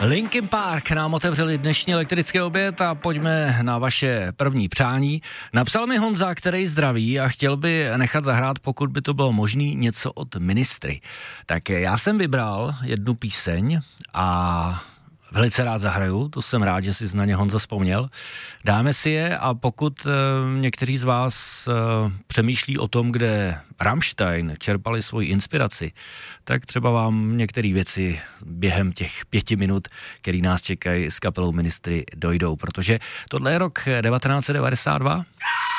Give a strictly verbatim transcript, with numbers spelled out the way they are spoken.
Linkin Park nám otevřeli dnešní elektrický oběd a pojďme na vaše první přání. Napsal mi Honza, který zdraví a chtěl by nechat zahrát, pokud by to bylo možný, něco od Ministry. Tak já jsem vybral jednu píseň a velice rád zahraju, to jsem rád, že jsi na ně Honza vzpomněl. Dáme si je a pokud e, někteří z vás e, přemýšlí o tom, kde Rammstein čerpali svoji inspiraci, tak třeba vám některé věci během těch pěti minut, který nás čekají s kapelou Ministry, dojdou, protože tohle je rok devatenáct set devadesát dva.